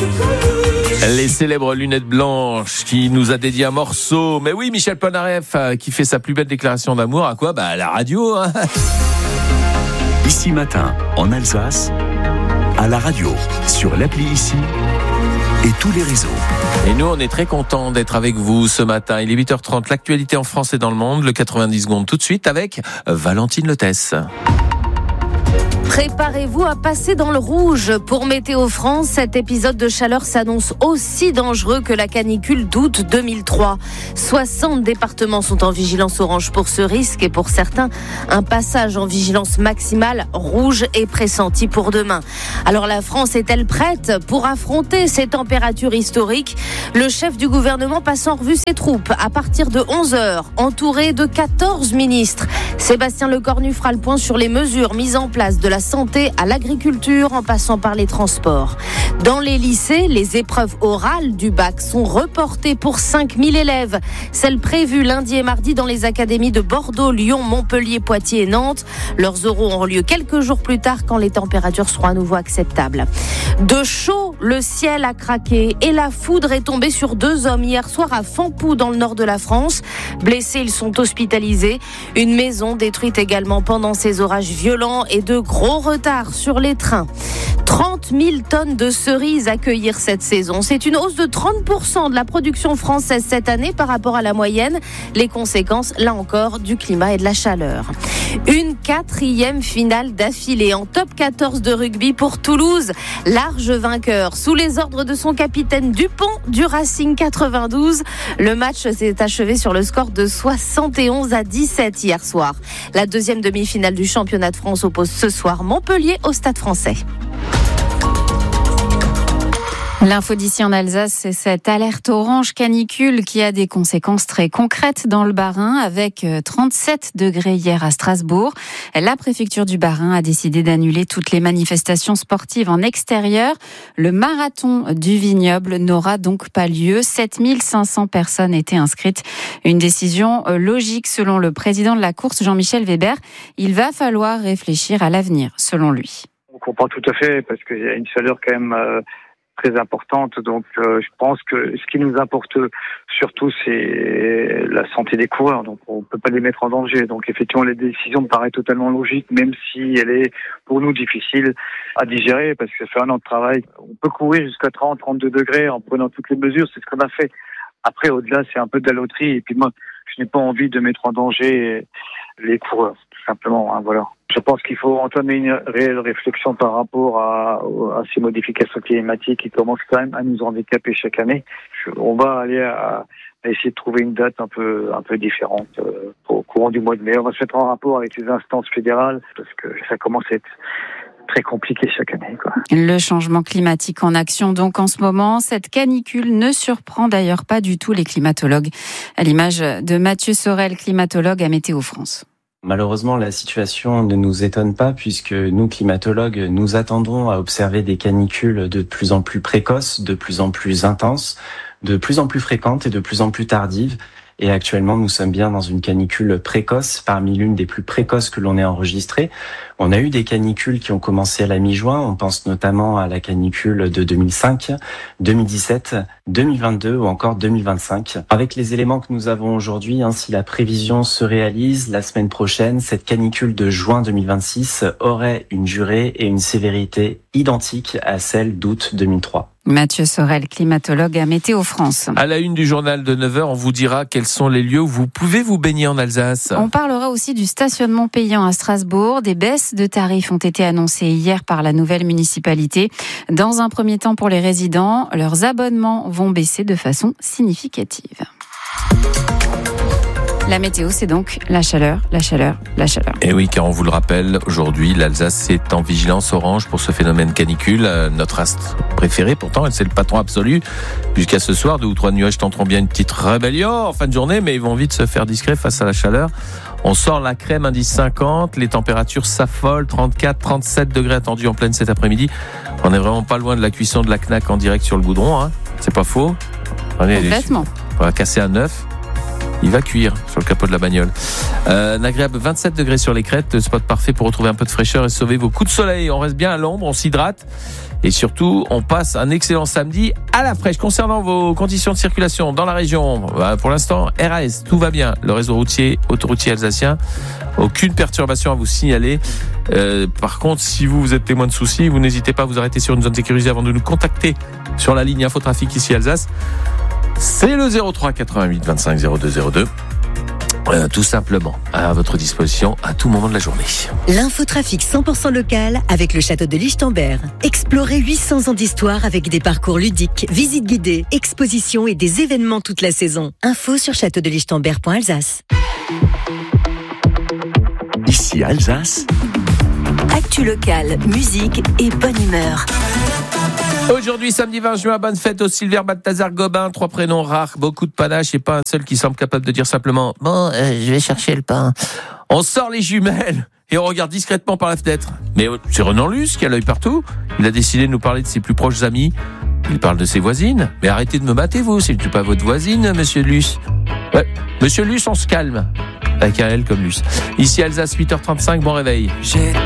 Les célèbres lunettes blanches qui nous a dédié un morceau. Mais oui, Michel Polnareff qui fait sa plus belle déclaration d'amour à quoi ? À la radio. Hein. Ici Matin, en Alsace, à la radio, sur l'appli Ici et tous les réseaux. Et nous, on est très contents d'être avec vous ce matin. Il est 8h30, l'actualité en France et dans le monde, le 90 secondes tout de suite avec Valentine Lotès. Préparez-vous à passer dans le rouge. Pour Météo France, cet épisode de chaleur s'annonce aussi dangereux que la canicule d'août 2003. 60 départements sont en vigilance orange pour ce risque et pour certains, un passage en vigilance maximale rouge est pressenti pour demain. Alors la France est-elle prête pour affronter ces températures historiques ? Le chef du gouvernement passe en revue ses troupes à partir de 11h, entouré de 14 ministres. Sébastien Lecornu fera le point sur les mesures mises en place de la santé à l'agriculture en passant par les transports. Dans les lycées, les épreuves orales du bac sont reportées pour 5000 élèves. Celles prévues lundi et mardi dans les académies de Bordeaux, Lyon, Montpellier, Poitiers et Nantes. Leurs oraux auront lieu quelques jours plus tard quand les températures seront à nouveau acceptables. De chaud, le ciel a craqué et la foudre est tombée sur 2 hommes hier soir à Fampou dans le nord de la France. Blessés, ils sont hospitalisés. Une maison détruite également pendant ces orages violents et de gros retard sur les trains. 30 000 tonnes de cerises à cueillir cette saison. C'est une hausse de 30% de la production française cette année par rapport à la moyenne. Les conséquences, là encore, du climat et de la chaleur. Une 4e finale d'affilée en top 14 de rugby pour Toulouse. Large vainqueur sous les ordres de son capitaine Dupont du Racing 92. Le match s'est achevé sur le score de 71-17 hier soir. La 2e demi-finale du championnat de France oppose ce soir Montpellier au Stade Français. L'info d'ici en Alsace, c'est cette alerte orange canicule qui a des conséquences très concrètes dans le Bas-Rhin avec 37 degrés hier à Strasbourg. La préfecture du Bas-Rhin a décidé d'annuler toutes les manifestations sportives en extérieur. Le marathon du vignoble n'aura donc pas lieu. 7500 personnes étaient inscrites. Une décision logique selon le président de la course, Jean-Michel Weber. Il va falloir réfléchir à l'avenir, selon lui. On comprend tout à fait parce qu'il y a une chaleur quand même très importante, donc je pense que ce qui nous importe surtout c'est la santé des coureurs, donc on peut pas les mettre en danger, donc effectivement la décision me paraît totalement logique, même si elle est pour nous difficile à digérer, parce que ça fait un an de travail, on peut courir jusqu'à 30-32 degrés en prenant toutes les mesures, c'est ce qu'on a fait. Après au-delà c'est un peu de la loterie, et puis moi je n'ai pas envie de mettre en danger les coureurs, tout simplement, hein, voilà. Je pense qu'il faut entamer une réelle réflexion par rapport à ces modifications climatiques qui commencent quand même à nous handicaper chaque année. On va aller à essayer de trouver une date un peu différente au courant du mois de mai. On va se mettre en rapport avec les instances fédérales parce que ça commence à être très compliqué chaque année, quoi. Le changement climatique en action donc en ce moment. Cette canicule ne surprend d'ailleurs pas du tout les climatologues. À l'image de Mathieu Sorel, climatologue à Météo France. Malheureusement, la situation ne nous étonne pas puisque nous, climatologues, nous attendons à observer des canicules de plus en plus précoces, de plus en plus intenses, de plus en plus fréquentes et de plus en plus tardives. Et actuellement, nous sommes bien dans une canicule précoce, parmi l'une des plus précoces que l'on ait enregistrées. On a eu des canicules qui ont commencé à la mi-juin. On pense notamment à la canicule de 2005, 2017, 2022 ou encore 2025. Avec les éléments que nous avons aujourd'hui, si la prévision se réalise, la semaine prochaine, cette canicule de juin 2026 aurait une durée et une sévérité identiques à celle d'août 2003. Mathieu Sorel, climatologue à Météo France. À la une du journal de 9h, on vous dira quels sont les lieux où vous pouvez vous baigner en Alsace. On parlera aussi du stationnement payant à Strasbourg. Des baisses de tarifs ont été annoncées hier par la nouvelle municipalité. Dans un premier temps pour les résidents, leurs abonnements vont baisser de façon significative. La météo, c'est donc la chaleur, la chaleur, la chaleur. Et oui, car on vous le rappelle, aujourd'hui, l'Alsace est en vigilance orange pour ce phénomène canicule. Notre astre préféré, pourtant, c'est le patron absolu. Jusqu'à ce soir, 2 ou 3 nuages tenteront bien une petite rébellion en fin de journée, mais ils vont vite se faire discrets face à la chaleur. On sort la crème, indice 50, les températures s'affolent, 34, 37 degrés attendus en pleine cet après-midi. On n'est vraiment pas loin de la cuisson de la Knack en direct sur le goudron, hein. C'est pas faux. Complètement. On va casser un œuf. Il va cuire sur le capot de la bagnole. Un agréable 27 degrés sur les crêtes, le spot parfait pour retrouver un peu de fraîcheur et sauver vos coups de soleil. On reste bien à l'ombre, on s'hydrate. Et surtout, on passe un excellent samedi à la fraîche. Concernant vos conditions de circulation dans la région, pour l'instant, RAS, tout va bien. Le réseau autoroutier alsacien, aucune perturbation à vous signaler. Par contre, si vous êtes témoin de soucis, vous n'hésitez pas à vous arrêter sur une zone sécurisée avant de nous contacter sur la ligne Infotrafic ici Alsace. C'est le 03 88 25 02 02. Tout simplement, à votre disposition à tout moment de la journée. L'infotrafic 100% local avec le château de Lichtenberg. Explorez 800 ans d'histoire avec des parcours ludiques, visites guidées, expositions et des événements toute la saison. Info sur châteaudelichtenberg.alsace. Ici Alsace. Actu locale, musique et bonne humeur. Aujourd'hui, samedi 20 juin, bonne fête au Silver Balthazar Gobin, 3 prénoms rares, beaucoup de panache et pas un seul qui semble capable de dire simplement « Bon, je vais chercher le pain ». On sort les jumelles et on regarde discrètement par la fenêtre. Mais c'est Renan Luce qui a l'œil partout. Il a décidé de nous parler de ses plus proches amis. Il parle de ses voisines. Mais arrêtez de me battre, vous, c'est pas votre voisine, monsieur Luce. Ouais, monsieur Luce, on se calme. Avec un L comme Luce. Ici Alsace, 8h35, bon réveil.